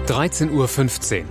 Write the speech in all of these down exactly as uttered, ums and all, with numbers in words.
dreizehn Uhr fünfzehn.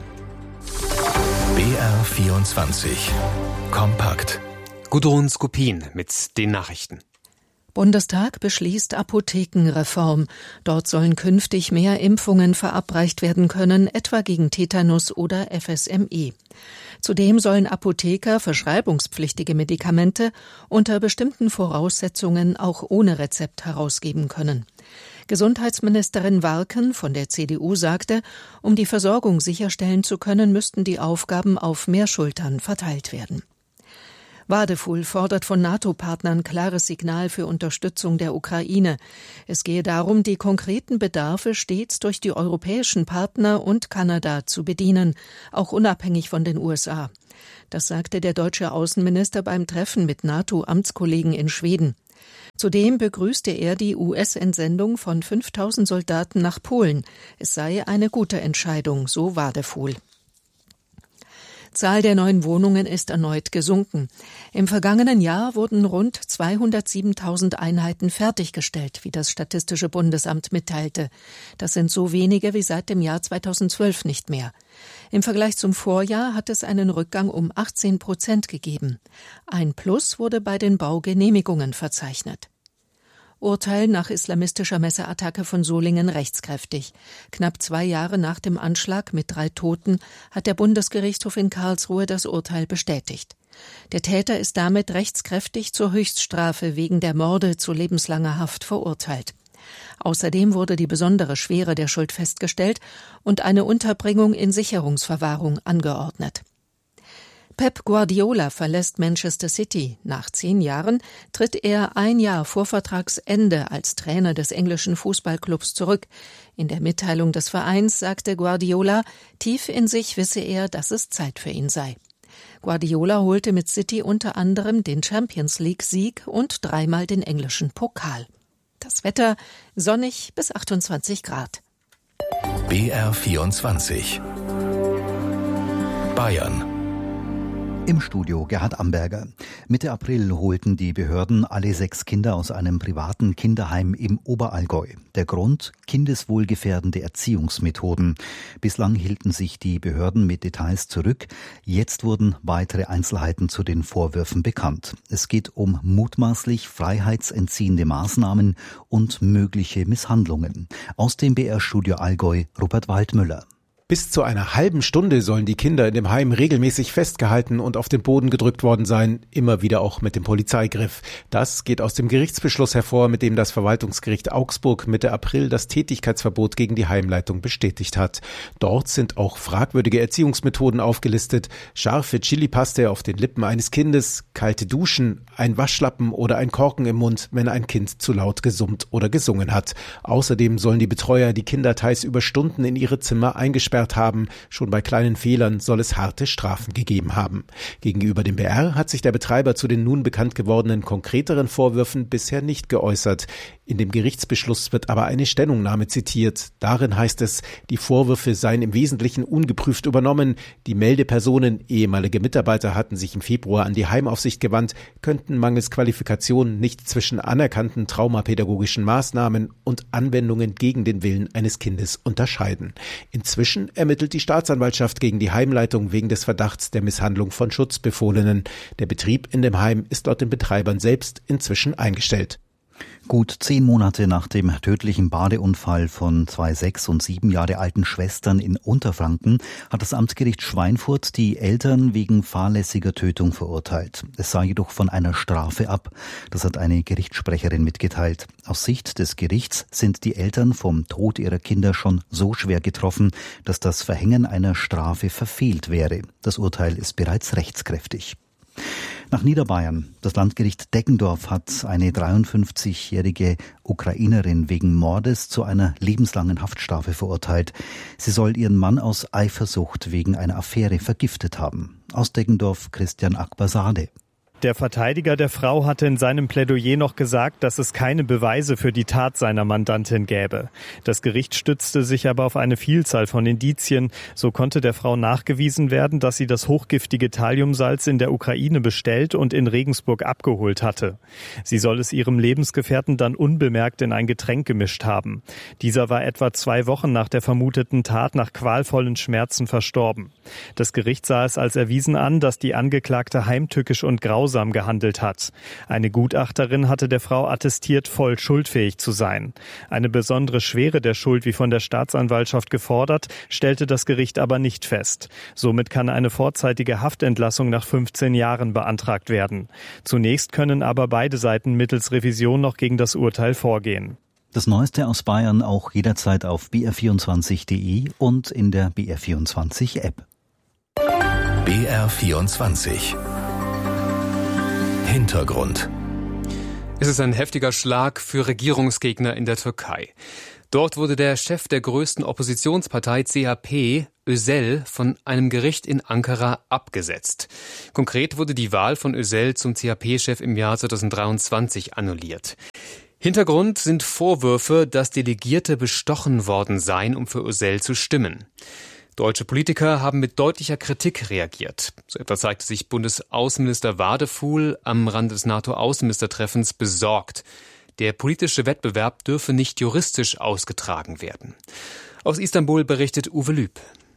B R vierundzwanzig. Kompakt. Gudrun Skopin mit den Nachrichten. Bundestag beschließt Apothekenreform. Dort sollen künftig mehr Impfungen verabreicht werden können, etwa gegen Tetanus oder F S M E. Zudem sollen Apotheker verschreibungspflichtige Medikamente unter bestimmten Voraussetzungen auch ohne Rezept herausgeben können. Gesundheitsministerin Warken von der C D U sagte, um die Versorgung sicherstellen zu können, müssten die Aufgaben auf mehr Schultern verteilt werden. Wadefuhl fordert von NATO-Partnern klares Signal für Unterstützung der Ukraine. Es gehe darum, die konkreten Bedarfe stets durch die europäischen Partner und Kanada zu bedienen, auch unabhängig von den U S A. Das sagte der deutsche Außenminister beim Treffen mit NATO-Amtskollegen in Schweden. Zudem begrüßte er die U S-Entsendung von fünftausend Soldaten nach Polen. Es sei eine gute Entscheidung, so Wadefuhl. Zahl der neuen Wohnungen ist erneut gesunken. Im vergangenen Jahr wurden rund zweihundertsiebentausend Einheiten fertiggestellt, wie das Statistische Bundesamt mitteilte. Das sind so wenige wie seit dem Jahr zweitausendzwölf nicht mehr. Im Vergleich zum Vorjahr hat es einen Rückgang um achtzehn Prozent gegeben. Ein Plus wurde bei den Baugenehmigungen verzeichnet. Urteil nach islamistischer Messerattacke von Solingen rechtskräftig. Knapp zwei Jahre nach dem Anschlag mit drei Toten hat der Bundesgerichtshof in Karlsruhe das Urteil bestätigt. Der Täter ist damit rechtskräftig zur Höchststrafe wegen der Morde zu lebenslanger Haft verurteilt. Außerdem wurde die besondere Schwere der Schuld festgestellt und eine Unterbringung in Sicherungsverwahrung angeordnet. Pep Guardiola verlässt Manchester City. Nach zehn Jahren tritt er ein Jahr vor Vertragsende als Trainer des englischen Fußballclubs zurück. In der Mitteilung des Vereins sagte Guardiola, tief in sich wisse er, dass es Zeit für ihn sei. Guardiola holte mit City unter anderem den Champions-League-Sieg und dreimal den englischen Pokal. Das Wetter sonnig bis achtundzwanzig Grad. B R vierundzwanzig. Bayern. Im Studio Gerhard Amberger. Mitte April holten die Behörden alle sechs Kinder aus einem privaten Kinderheim im Oberallgäu. Der Grund? Kindeswohlgefährdende Erziehungsmethoden. Bislang hielten sich die Behörden mit Details zurück. Jetzt wurden weitere Einzelheiten zu den Vorwürfen bekannt. Es geht um mutmaßlich freiheitsentziehende Maßnahmen und mögliche Misshandlungen. Aus dem B R-Studio Allgäu Robert Waldmüller. Bis zu einer halben Stunde sollen die Kinder in dem Heim regelmäßig festgehalten und auf den Boden gedrückt worden sein, immer wieder auch mit dem Polizeigriff. Das geht aus dem Gerichtsbeschluss hervor, mit dem das Verwaltungsgericht Augsburg Mitte April das Tätigkeitsverbot gegen die Heimleitung bestätigt hat. Dort sind auch fragwürdige Erziehungsmethoden aufgelistet: scharfe Chilipaste auf den Lippen eines Kindes, kalte Duschen, ein Waschlappen oder ein Korken im Mund, wenn ein Kind zu laut gesummt oder gesungen hat. Außerdem sollen die Betreuer die Kinder teils über Stunden in ihre Zimmer eingesperrt haben. Schon bei kleinen Fehlern soll es harte Strafen gegeben haben. Gegenüber dem B R hat sich der Betreiber zu den nun bekannt gewordenen konkreteren Vorwürfen bisher nicht geäußert. In dem Gerichtsbeschluss wird aber eine Stellungnahme zitiert. Darin heißt es, die Vorwürfe seien im Wesentlichen ungeprüft übernommen. Die Meldepersonen, ehemalige Mitarbeiter, hatten sich im Februar an die Heimaufsicht gewandt, könnten mangels Qualifikation nicht zwischen anerkannten traumapädagogischen Maßnahmen und Anwendungen gegen den Willen eines Kindes unterscheiden. Inzwischen ermittelt die Staatsanwaltschaft gegen die Heimleitung wegen des Verdachts der Misshandlung von Schutzbefohlenen. Der Betrieb in dem Heim ist laut den Betreibern selbst inzwischen eingestellt. Gut zehn Monate nach dem tödlichen Badeunfall von zwei sechs- und sieben Jahre alten Schwestern in Unterfranken hat das Amtsgericht Schweinfurt die Eltern wegen fahrlässiger Tötung verurteilt. Es sah jedoch von einer Strafe ab. Das hat eine Gerichtssprecherin mitgeteilt. Aus Sicht des Gerichts sind die Eltern vom Tod ihrer Kinder schon so schwer getroffen, dass das Verhängen einer Strafe verfehlt wäre. Das Urteil ist bereits rechtskräftig. Nach Niederbayern. Das Landgericht Deggendorf hat eine dreiundfünfzigjährige Ukrainerin wegen Mordes zu einer lebenslangen Haftstrafe verurteilt. Sie soll ihren Mann aus Eifersucht wegen einer Affäre vergiftet haben. Aus Deggendorf Christian Akbarsade. Der Verteidiger der Frau hatte in seinem Plädoyer noch gesagt, dass es keine Beweise für die Tat seiner Mandantin gäbe. Das Gericht stützte sich aber auf eine Vielzahl von Indizien. So konnte der Frau nachgewiesen werden, dass sie das hochgiftige Thalliumsalz in der Ukraine bestellt und in Regensburg abgeholt hatte. Sie soll es ihrem Lebensgefährten dann unbemerkt in ein Getränk gemischt haben. Dieser war etwa zwei Wochen nach der vermuteten Tat nach qualvollen Schmerzen verstorben. Das Gericht sah es als erwiesen an, dass die Angeklagte heimtückisch und grausam gehandelt hat. Eine Gutachterin hatte der Frau attestiert, voll schuldfähig zu sein. Eine besondere Schwere der Schuld, wie von der Staatsanwaltschaft gefordert, stellte das Gericht aber nicht fest. Somit kann eine vorzeitige Haftentlassung nach fünfzehn Jahren beantragt werden. Zunächst können aber beide Seiten mittels Revision noch gegen das Urteil vorgehen. Das Neueste aus Bayern auch jederzeit auf b r vierundzwanzig punkt d e und in der B R vierundzwanzig App. B R vierundzwanzig Hintergrund. Es ist ein heftiger Schlag für Regierungsgegner in der Türkei. Dort wurde der Chef der größten Oppositionspartei C H P, Özel, von einem Gericht in Ankara abgesetzt. Konkret wurde die Wahl von Özel zum C H P-Chef im Jahr zweitausenddreiundzwanzig annulliert. Hintergrund sind Vorwürfe, dass Delegierte bestochen worden seien, um für Özel zu stimmen. Deutsche Politiker haben mit deutlicher Kritik reagiert. So etwa zeigte sich Bundesaußenminister Wadefuhl am Rande des NATO-Außenministertreffens besorgt. Der politische Wettbewerb dürfe nicht juristisch ausgetragen werden. Aus Istanbul berichtet Uwe Lüb.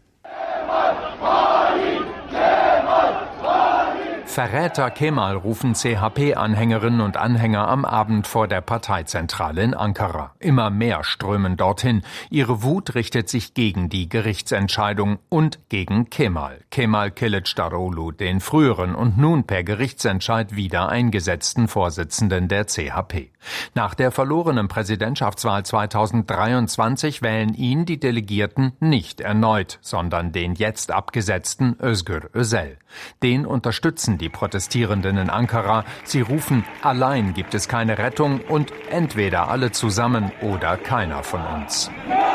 Verräter Kemal rufen C H P-Anhängerinnen und Anhänger am Abend vor der Parteizentrale in Ankara. Immer mehr strömen dorthin. Ihre Wut richtet sich gegen die Gerichtsentscheidung und gegen Kemal. Kemal Kılıçdaroğlu, den früheren und nun per Gerichtsentscheid wieder eingesetzten Vorsitzenden der C H P. Nach der verlorenen Präsidentschaftswahl zweitausenddreiundzwanzig wählen ihn die Delegierten nicht erneut, sondern den jetzt abgesetzten Özgür Özel. Den unterstützen die Protestierenden in Ankara. Sie rufen, allein gibt es keine Rettung und entweder alle zusammen oder keiner von uns.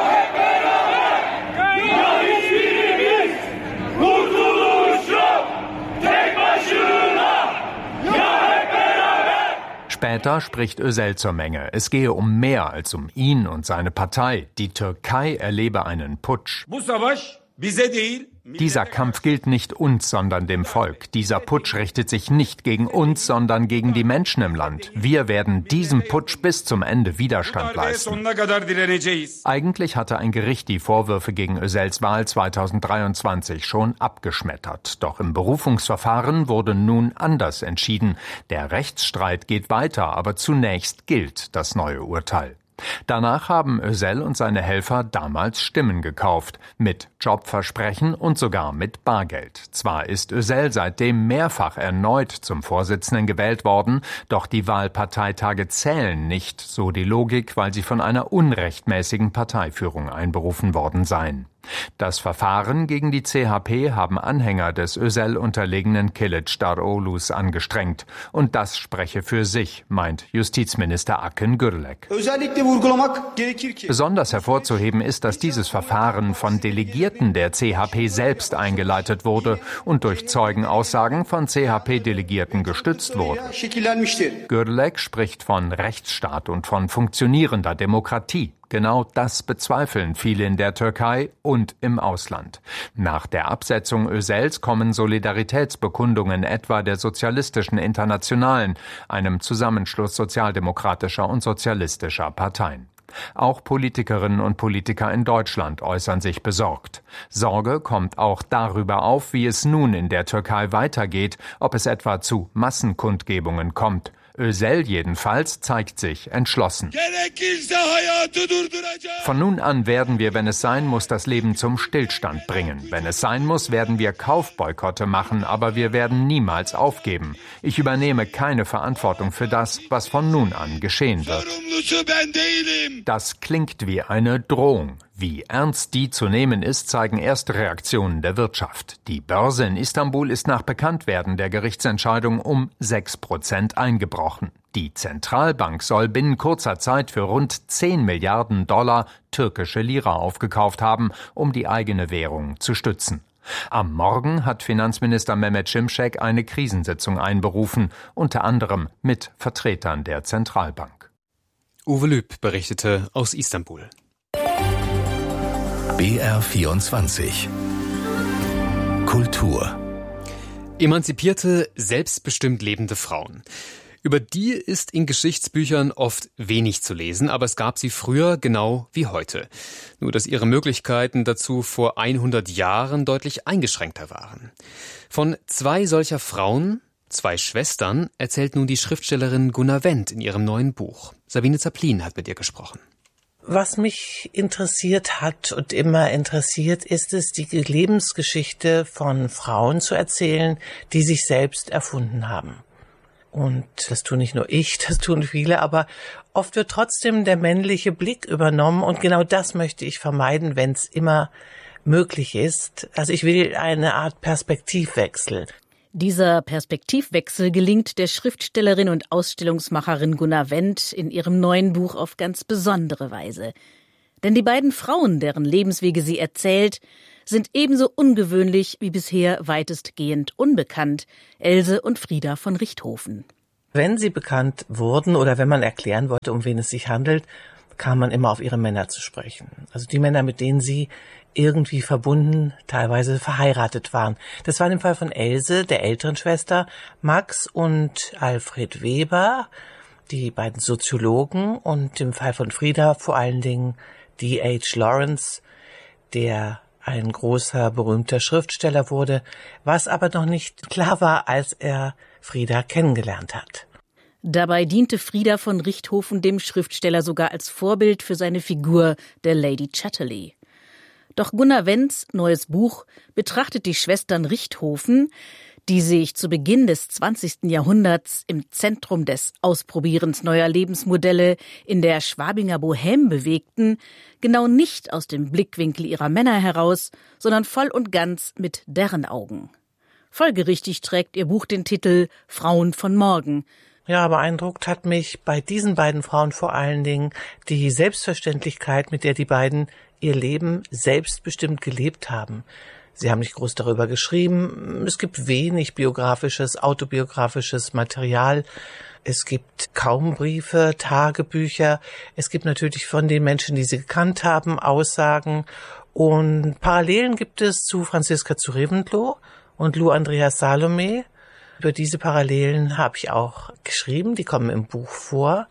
Später spricht Özel zur Menge. Es gehe um mehr als um ihn und seine Partei. Die Türkei erlebe einen Putsch. Dieser Kampf gilt nicht uns, sondern dem Volk. Dieser Putsch richtet sich nicht gegen uns, sondern gegen die Menschen im Land. Wir werden diesem Putsch bis zum Ende Widerstand leisten. Eigentlich hatte ein Gericht die Vorwürfe gegen Özels Wahl zweitausenddreiundzwanzig schon abgeschmettert. Doch im Berufungsverfahren wurde nun anders entschieden. Der Rechtsstreit geht weiter, aber zunächst gilt das neue Urteil. Danach haben Özel und seine Helfer damals Stimmen gekauft, mit Jobversprechen und sogar mit Bargeld. Zwar ist Özel seitdem mehrfach erneut zum Vorsitzenden gewählt worden, doch die Wahlparteitage zählen nicht, so die Logik, weil sie von einer unrechtmäßigen Parteiführung einberufen worden seien. Das Verfahren gegen die C H P haben Anhänger des Özel unterlegenen Kılıçdaroğlu's angestrengt. Und das spreche für sich, meint Justizminister Akın Gürlek. Besonders hervorzuheben ist, dass dieses Verfahren von Delegierten der C H P selbst eingeleitet wurde und durch Zeugenaussagen von C H P-Delegierten gestützt wurde. Gürlek spricht von Rechtsstaat und von funktionierender Demokratie. Genau das bezweifeln viele in der Türkei und im Ausland. Nach der Absetzung Özels kommen Solidaritätsbekundungen etwa der Sozialistischen Internationalen, einem Zusammenschluss sozialdemokratischer und sozialistischer Parteien. Auch Politikerinnen und Politiker in Deutschland äußern sich besorgt. Sorge kommt auch darüber auf, wie es nun in der Türkei weitergeht, ob es etwa zu Massenkundgebungen kommt. Özel jedenfalls zeigt sich entschlossen. Von nun an werden wir, wenn es sein muss, das Leben zum Stillstand bringen. Wenn es sein muss, werden wir Kaufboykotte machen, aber wir werden niemals aufgeben. Ich übernehme keine Verantwortung für das, was von nun an geschehen wird. Das klingt wie eine Drohung. Wie ernst die zu nehmen ist, zeigen erste Reaktionen der Wirtschaft. Die Börse in Istanbul ist nach Bekanntwerden der Gerichtsentscheidung um sechs Prozent eingebrochen. Die Zentralbank soll binnen kurzer Zeit für rund zehn Milliarden Dollar türkische Lira aufgekauft haben, um die eigene Währung zu stützen. Am Morgen hat Finanzminister Mehmet Şimşek eine Krisensitzung einberufen, unter anderem mit Vertretern der Zentralbank. Uwe Lüb berichtete aus Istanbul. B R vierundzwanzig Kultur. Emanzipierte, selbstbestimmt lebende Frauen. Über die ist in Geschichtsbüchern oft wenig zu lesen, aber es gab sie früher genau wie heute. Nur dass ihre Möglichkeiten dazu vor hundert Jahren deutlich eingeschränkter waren. Von zwei solcher Frauen, zwei Schwestern, erzählt nun die Schriftstellerin Gunnar Wendt in ihrem neuen Buch. Sabine Zaplin hat mit ihr gesprochen. Was mich interessiert hat und immer interessiert, ist es, die Lebensgeschichte von Frauen zu erzählen, die sich selbst erfunden haben. Und das tue nicht nur ich, das tun viele, aber oft wird trotzdem der männliche Blick übernommen und genau das möchte ich vermeiden, wenn es immer möglich ist. Also ich will eine Art Perspektivwechsel. Dieser Perspektivwechsel gelingt der Schriftstellerin und Ausstellungsmacherin Gunnar Wendt in ihrem neuen Buch auf ganz besondere Weise. Denn die beiden Frauen, deren Lebenswege sie erzählt, sind ebenso ungewöhnlich wie bisher weitestgehend unbekannt, Else und Frieda von Richthofen. Wenn sie bekannt wurden oder wenn man erklären wollte, um wen es sich handelt, kam man immer auf ihre Männer zu sprechen. Also die Männer, mit denen sie irgendwie verbunden, teilweise verheiratet waren. Das war im Fall von Else, der älteren Schwester, Max und Alfred Weber, die beiden Soziologen, und im Fall von Frieda vor allen Dingen D H Lawrence, der ein großer, berühmter Schriftsteller wurde, was aber noch nicht klar war, als er Frieda kennengelernt hat. Dabei diente Frieda von Richthofen dem Schriftsteller sogar als Vorbild für seine Figur der Lady Chatterley. Doch Gunnar Wendts neues Buch betrachtet die Schwestern Richthofen, die sich zu Beginn des zwanzigsten Jahrhunderts im Zentrum des Ausprobierens neuer Lebensmodelle in der Schwabinger Bohème bewegten, genau nicht aus dem Blickwinkel ihrer Männer heraus, sondern voll und ganz mit deren Augen. Folgerichtig trägt ihr Buch den Titel »Frauen von morgen«. Ja, beeindruckt hat mich bei diesen beiden Frauen vor allen Dingen die Selbstverständlichkeit, mit der die beiden ihr Leben selbstbestimmt gelebt haben. Sie haben nicht groß darüber geschrieben. Es gibt wenig biografisches, autobiografisches Material. Es gibt kaum Briefe, Tagebücher. Es gibt natürlich von den Menschen, die sie gekannt haben, Aussagen. Und Parallelen gibt es zu Franziska zu Reventlow und Lou Andreas Salome. Über diese Parallelen habe ich auch geschrieben. Die kommen im Buch vor.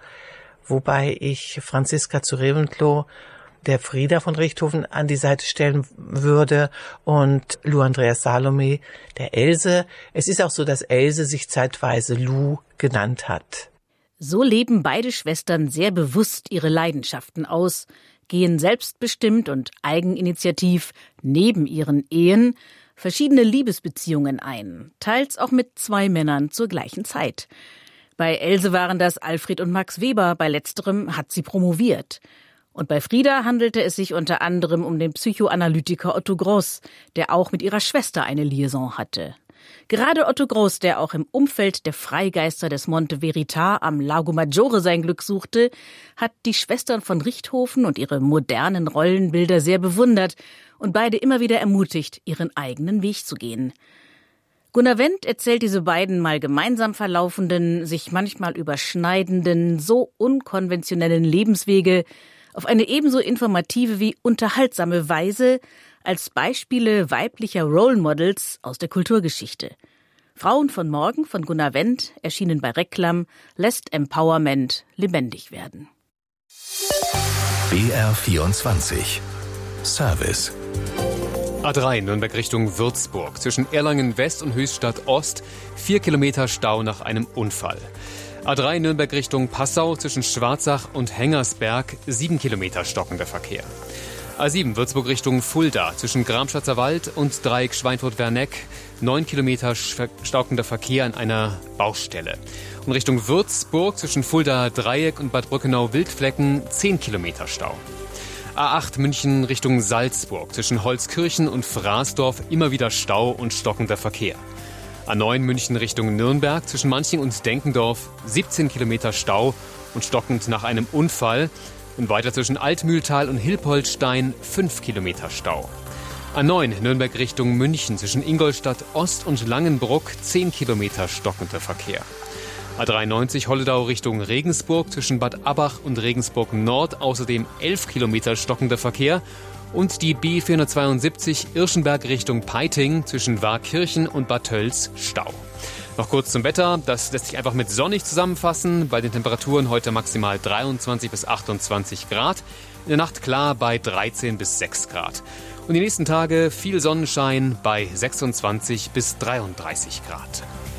Wobei ich Franziska zu Reventlow der Frieda von Richthofen an die Seite stellen würde und Lou Andreas Salome der Else. Es ist auch so, dass Else sich zeitweise Lou genannt hat. So leben beide Schwestern sehr bewusst ihre Leidenschaften aus, gehen selbstbestimmt und eigeninitiativ neben ihren Ehen verschiedene Liebesbeziehungen ein, teils auch mit zwei Männern zur gleichen Zeit. Bei Else waren das Alfred und Max Weber, bei letzterem hat sie promoviert. Und bei Frieda handelte es sich unter anderem um den Psychoanalytiker Otto Gross, der auch mit ihrer Schwester eine Liaison hatte. Gerade Otto Gross, der auch im Umfeld der Freigeister des Monte Verità am Lago Maggiore sein Glück suchte, hat die Schwestern von Richthofen und ihre modernen Rollenbilder sehr bewundert und beide immer wieder ermutigt, ihren eigenen Weg zu gehen. Gunnar Wendt erzählt diese beiden mal gemeinsam verlaufenden, sich manchmal überschneidenden, so unkonventionellen Lebenswege auf eine ebenso informative wie unterhaltsame Weise als Beispiele weiblicher Role Models aus der Kulturgeschichte. Frauen von morgen von Gunnar Wendt, erschienen bei Reklam, lässt Empowerment lebendig werden. B R vierundzwanzig Service. A drei Nürnberg Richtung Würzburg. Zwischen Erlangen West und Höchstadt Ost. Vier Kilometer Stau nach einem Unfall. A drei Nürnberg Richtung Passau zwischen Schwarzach und Hengersberg. Sieben Kilometer stockender Verkehr. A sieben Würzburg Richtung Fulda zwischen Gramschatzer Wald und Dreieck Schweinfurt-Werneck. Neun Kilometer stockender Verkehr an einer Baustelle. Und Richtung Würzburg zwischen Fulda Dreieck und Bad Brückenau-Wildflecken. Zehn Kilometer Stau. A acht München Richtung Salzburg zwischen Holzkirchen und Fraßdorf immer wieder Stau und stockender Verkehr. A neun München Richtung Nürnberg zwischen Manching und Denkendorf siebzehn Kilometer Stau und stockend nach einem Unfall. Und weiter zwischen Altmühltal und Hilpoltstein fünf Kilometer Stau. A neun Nürnberg Richtung München zwischen Ingolstadt Ost und Langenbruck zehn Kilometer stockender Verkehr. A dreiundneunzig Holledau Richtung Regensburg zwischen Bad Abbach und Regensburg Nord außerdem elf Kilometer stockender Verkehr. Und die B vierhundertzweiundsiebzig Irschenberg Richtung Peiting zwischen Warkirchen und Bad Tölz Stau. Noch kurz zum Wetter. Das lässt sich einfach mit sonnig zusammenfassen. Bei den Temperaturen heute maximal dreiundzwanzig bis achtundzwanzig Grad. In der Nacht klar bei dreizehn bis sechs Grad. Und die nächsten Tage viel Sonnenschein bei sechsundzwanzig bis dreiunddreißig Grad.